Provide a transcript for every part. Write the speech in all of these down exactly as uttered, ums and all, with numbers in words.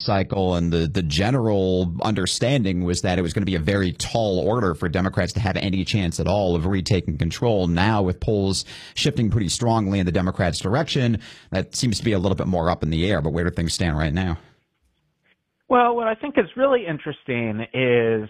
cycle, and the, the general understanding was that it was going to be a very tall order for Democrats to have any chance at all of retaking control. Now, with polls shifting pretty strongly in the Democrats' direction, that seems to be a little bit more up in the air. But where do things stand right now? Well, what I think is really interesting is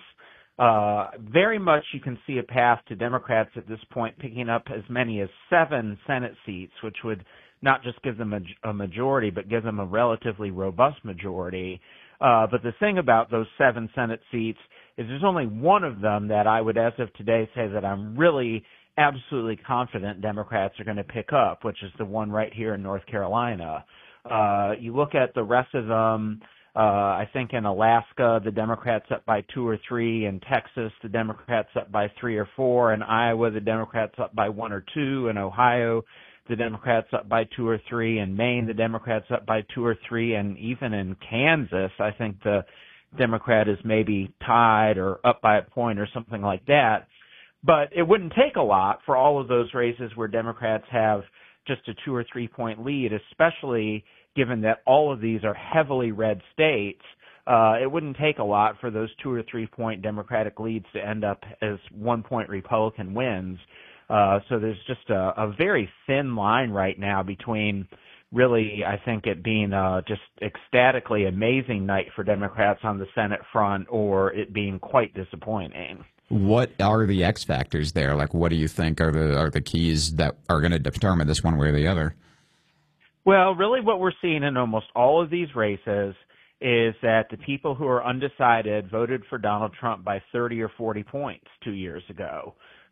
uh, very much you can see a path to Democrats at this point picking up as many as seven Senate seats, which would not just give them a, a majority, but give them a relatively robust majority. Uh, but the thing about those seven Senate seats is there's only one of them that I would, as of today, say that I'm really absolutely confident Democrats are going to pick up, which is the one right here in North Carolina. Uh, you look at the rest of them. Uh, I think in Alaska, the Democrats up by two or three. In Texas, the Democrats up by three or four. In Iowa, the Democrats up by one or two. In Ohio, the Democrats up by two or three. In Maine, the Democrats up by two or three. And even in Kansas, I think the Democrat is maybe tied or up by a point or something like that. But it wouldn't take a lot for all of those races where Democrats have just a two or three point lead, especially given that all of these are heavily red states. Uh, it wouldn't take a lot for those two or three point Democratic leads to end up as one point Republican wins. Uh, so there's just a, a very thin line right now between really, I think, it being a just ecstatically amazing night for Democrats on the Senate front or it being quite disappointing. What are the X factors there? Like, what do you think are the are the keys that are going to determine this one way or the other? Well, really what we're seeing in almost all of these races is that the people who are undecided voted for Donald Trump by thirty or forty points two years ago.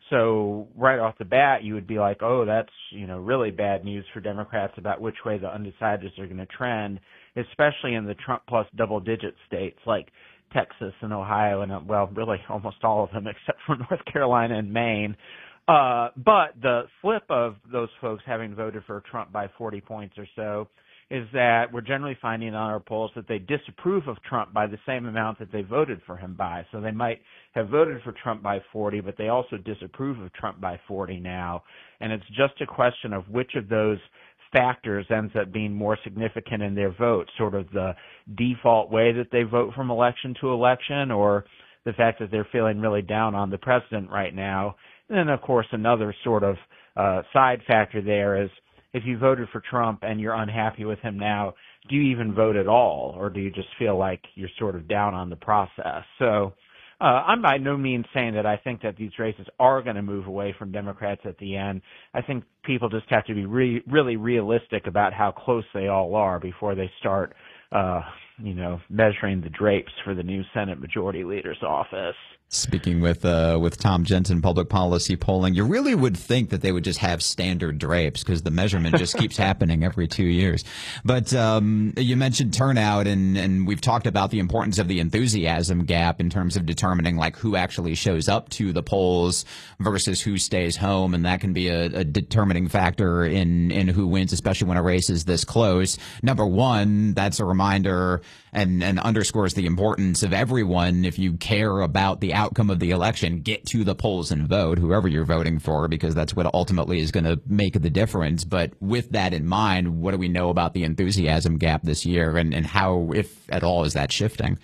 So right off the bat, you would be like, oh, that's, you know, really bad news for Democrats about which way the undecideds are going to trend, especially in the Trump plus double digit states like Texas and Ohio and, well, really almost all of them except for North Carolina and Maine. Uh, but the flip of those folks having voted for Trump by forty points or so is that we're generally finding on our polls that they disapprove of Trump by the same amount that they voted for him by. So they might have voted for Trump by forty, but they also disapprove of Trump by forty now. And it's just a question of which of those factors ends up being more significant in their vote, sort of the default way that they vote from election to election or the fact that they're feeling really down on the president right now. And then, of course, another sort of uh, side factor there is if you voted for Trump and you're unhappy with him now, do you even vote at all, or do you just feel like you're sort of down on the process? So uh, I'm by no means saying that I think that these races are going to move away from Democrats at the end. I think people just have to be re- really realistic about how close they all are before they start, uh, you know, measuring the drapes for the new Senate Majority Leader's office. Speaking with uh, with Tom Jensen, Public Policy Polling, you really would think that they would just have standard drapes because the measurement just keeps happening every two years. But um, you mentioned turnout, and, and we've talked about the importance of the enthusiasm gap in terms of determining like who actually shows up to the polls versus who stays home, and that can be a, a determining factor in, in who wins, especially when a race is this close. Number one, that's a reminder and, and underscores the importance of everyone. If you care about the outcome of the election, get to the polls and vote, whoever you're voting for, because that's what ultimately is going to make the difference. But with that in mind, what do we know about the enthusiasm gap this year, and, and how, if at all, is that shifting?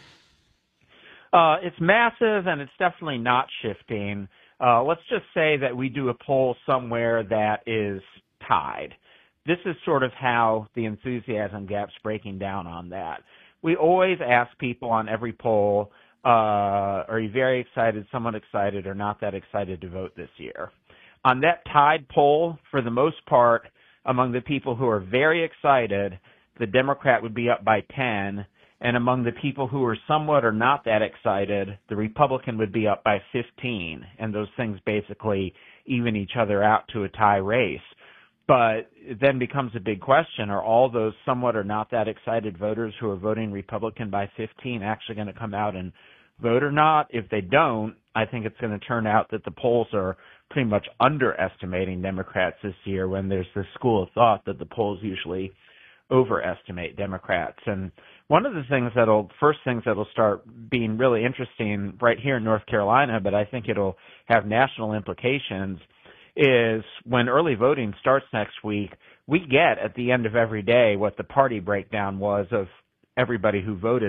Uh, it's massive, and it's definitely not shifting. Uh, let's just say that we do a poll somewhere that is tied. This is sort of how the enthusiasm gap's breaking down on that. We always ask people on every poll, uh, are you very excited, somewhat excited, or not that excited to vote this year? On that tied poll, for the most part, among the people who are very excited, the Democrat would be up by ten, and among the people who are somewhat or not that excited, the Republican would be up by fifteen, and those things basically even each other out to a tie race. But it then becomes a big question, are all those somewhat or not that excited voters who are voting Republican by fifteen actually going to come out and vote or not? If they don't, I think it's going to turn out that the polls are pretty much underestimating Democrats this year, when there's this school of thought that the polls usually overestimate Democrats. And one of the things that'll, first things that'll start being really interesting right here in North Carolina, but I think it'll have national implications, is when early voting starts next week, we get at the end of every day what the party breakdown was of everybody who voted